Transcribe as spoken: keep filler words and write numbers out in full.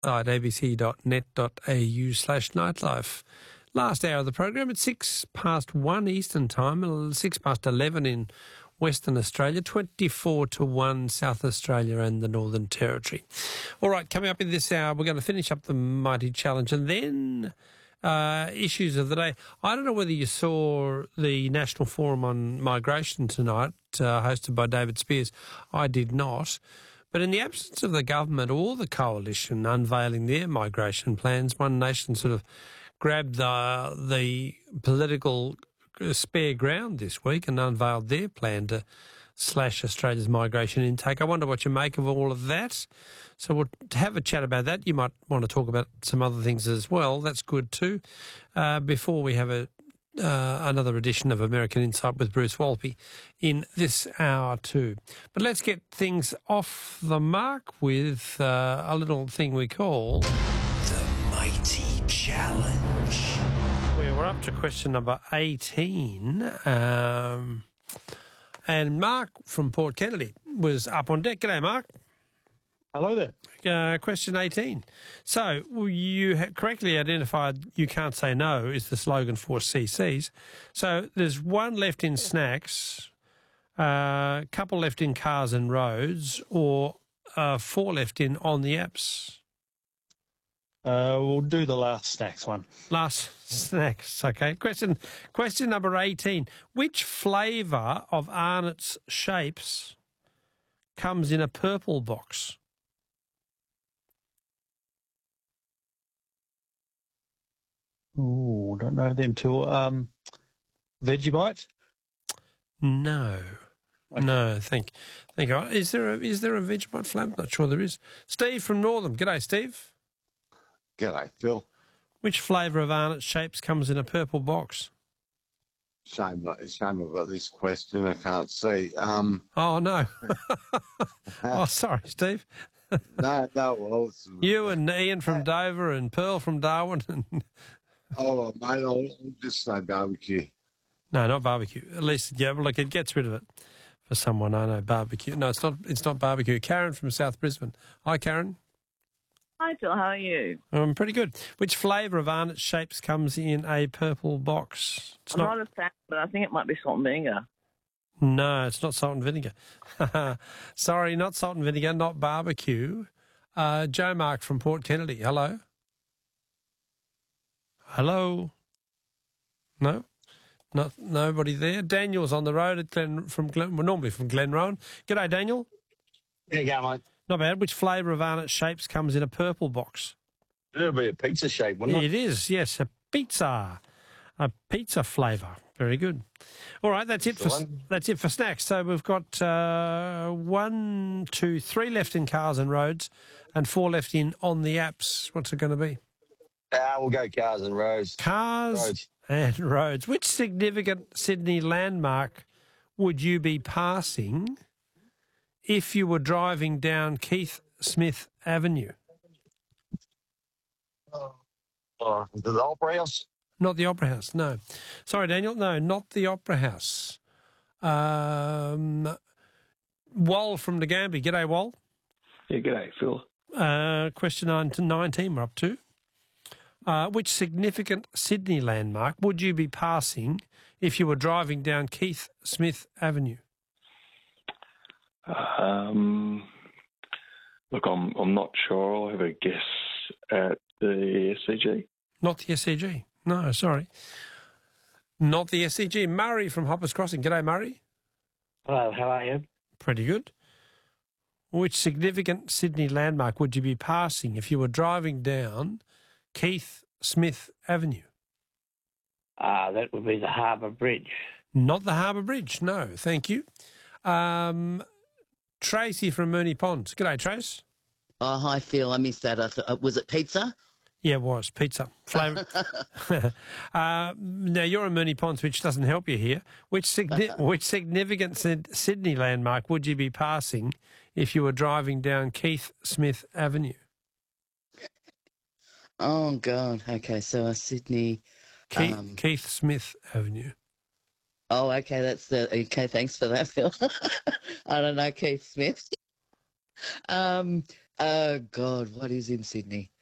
at a b c dot net dot a u slash nightlife. Last hour of the program at six past one Eastern Time, six past eleven in Western Australia, twenty-four to one South Australia and the Northern Territory. All right, coming up in this hour, we're going to finish up the Mighty Challenge and then uh, issues of the day. I don't know whether you saw the National Forum on Migration tonight, uh, hosted by David Spears. I did not. But in the absence of the government or the coalition unveiling their migration plans, One Nation sort of grabbed the, the political spare ground this week and unveiled their plan to slash Australia's migration intake. I wonder what you make of all of that. So we'll have a chat about that. You might want to talk about some other things as well. That's good too. Uh, before we have a uh, another edition of American Insight with Bruce Walpy in this hour too. But let's get things off the mark with uh, a little thing we call The Mighty Challenge. We're up to question number eighteen. Um, and Mark from Port Kennedy was up on deck. G'day, Mark. Hello there. Uh, question eighteen. So you ha- correctly identified You Can't Say No is the slogan for C Cs. So there's one left in snacks, a uh, couple left in cars and roads, or uh, four left in on the apps. Uh, we'll do the last snacks one. Last snacks, okay. Question question number eighteen. Which flavour of Arnott's Shapes comes in a purple box? Ooh, don't know them two. Um, Vegemite? No. Okay. No, thank, thank you. Is there a, is there a Vegemite flavour? Not sure there is. Steve from Northam. G'day, Steve. G'day, Phil. Which flavour of Arnott's Shapes comes in a purple box? Shame, shame I've got this question. I can't see. Um, Oh, no. Oh, sorry, Steve. no, no, well, it's, You and Ian from Dover and Pearl from Darwin. And oh, mate, I'll, I'll just say barbecue. no, not barbecue. At least, yeah, well, look, it gets rid of it for someone. I know, barbecue. No, it's not. It's not barbecue. Karen from South Brisbane. Hi, Karen. Hi, Phil. How are you? I'm pretty good. Which flavour of Arnott's Shapes comes in a purple box? It's I'm not. not a fan, but I think it might be salt and vinegar. No, it's not salt and vinegar. Sorry, not salt and vinegar, not barbecue. Uh, Joe Mark from Port Kennedy. Hello. Hello. No, not nobody there. Daniel's on the road at Glen from Glen. Well, normally from Glenrowan. G'day, Daniel. There you go, mate. Not bad. Which flavour of Arnott's Shapes comes in a purple box? It'll be a pizza shape, wouldn't it? It is, yes, a pizza, a pizza flavour. Very good. All right, that's it for that's it for snacks. So we've got uh, one, two, three left in cars and roads, and four left in on the apps. What's it going to be? Ah, we'll go cars and roads. Cars Roads. and roads. Which significant Sydney landmark would you be passing if you were driving down Keith Smith Avenue? Oh, the Opera House. Not the Opera House, no. Sorry, Daniel, no, not the Opera House. Um, Wal from Nagambie. G'day, Wal. Yeah, g'day, Phil. Uh, question nine to nineteen we're up to. Uh, which significant Sydney landmark would you be passing if you were driving down Keith Smith Avenue? Um, look, I'm I'm not sure. I'll have a guess at the S C G. Not the S C G. No, sorry. Not the S C G. Murray from Hoppers Crossing. G'day, Murray. Hello, how are you? Pretty good. Which significant Sydney landmark would you be passing if you were driving down Keith Smith Avenue? Ah, uh, that would be the Harbour Bridge. Not the Harbour Bridge, no, thank you. Um, Tracy from Mooney Ponds. G'day, Trace. Oh, hi, Phil. I missed that. I th- uh, was it pizza? Yeah, it was. Pizza. Flavour. uh, now, you're in Mooney Ponds, which doesn't help you here. Which, signi- which significant Syd- Sydney landmark would you be passing if you were driving down Keith Smith Avenue? Oh, God. Okay, so uh, Sydney... Keith, um, Keith Smith Avenue. Oh, okay, that's the... Okay, thanks for that, Phil. I don't know Keith Smith. um, Oh God, what is in Sydney?